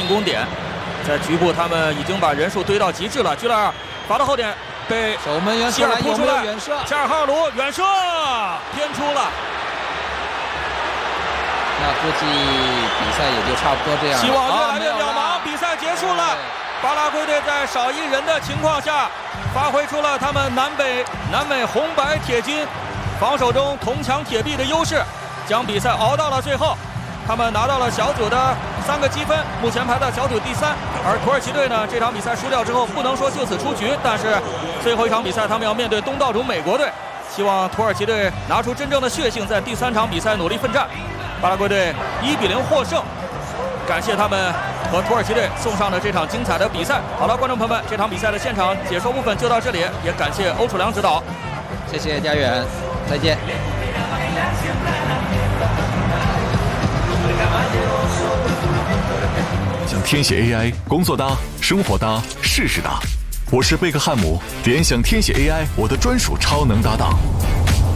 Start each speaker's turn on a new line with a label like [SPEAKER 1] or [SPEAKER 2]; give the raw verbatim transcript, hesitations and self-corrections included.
[SPEAKER 1] 攻点。在局部，他们已经把人数堆到极致了。居勒尔罚到后点，被
[SPEAKER 2] 守门员
[SPEAKER 1] 希尔扑出来，
[SPEAKER 2] 远射，
[SPEAKER 1] 加尔哈尔卢远射偏出了。
[SPEAKER 2] 那估计比赛也就差不多这样了。
[SPEAKER 1] 希望越来越渺茫，比赛结束了。巴拉圭队在少一人的情况下，发挥出了他们南北南美红白铁军防守中铜墙铁壁的优势，将比赛熬到了最后。他们拿到了小组的三个积分，目前排在小组第三。而土耳其队呢，这场比赛输掉之后，不能说就此出局，但是最后一场比赛他们要面对东道主美国队，希望土耳其队拿出真正的血性，在第三场比赛努力奋战。巴拉圭队一比零获胜，感谢他们和土耳其队送上了这场精彩的比赛。好了，观众朋友们，这场比赛的现场解说部分就到这里，也感谢欧楚良指导。
[SPEAKER 2] 谢谢家远，再见。
[SPEAKER 3] 想天写 A I 工作搭、生活搭、事事搭，我是贝克汉姆，联想天写 A I 我的专属超能搭档。